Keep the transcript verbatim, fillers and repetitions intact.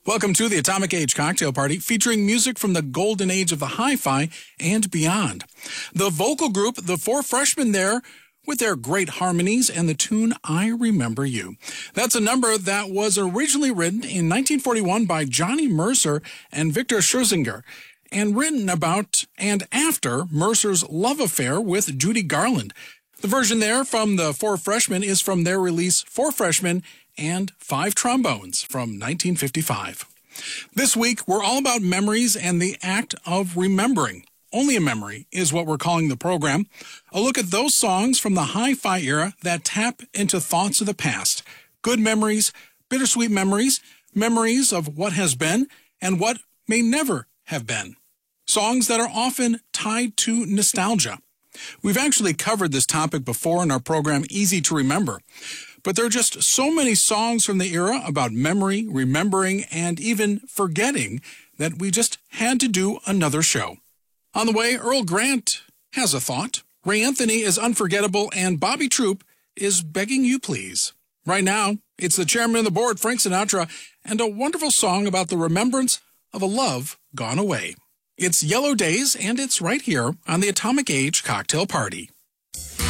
Welcome to the Atomic Age Cocktail Party, featuring music from the golden age of the hi-fi and beyond. The vocal group, the Four Freshmen there, with their great harmonies and the tune I Remember You. That's a number that was originally written in nineteen forty-one by Johnny Mercer and Victor Scherzinger, and written about and after Mercer's love affair with Judy Garland. The version there from the Four Freshmen is from their release Four Freshmen and Five Trombones from nineteen fifty-five. This week, we're all about memories and the act of remembering. Only a Memory is what we're calling the program. A look at those songs from the hi-fi era that tap into thoughts of the past. Good memories, bittersweet memories, memories of what has been and what may never have been. Songs that are often tied to nostalgia. We've actually covered this topic before in our program, Easy to Remember. But there are just so many songs from the era about memory, remembering, and even forgetting that we just had to do another show. On the way, Earl Grant has a thought. Ray Anthony is unforgettable, and Bobby Troop is Begging You Please. Right now, it's the chairman of the board, Frank Sinatra, and a wonderful song about the remembrance of a love gone away. It's Yellow Days, and it's right here on the Atomic Age Cocktail Party.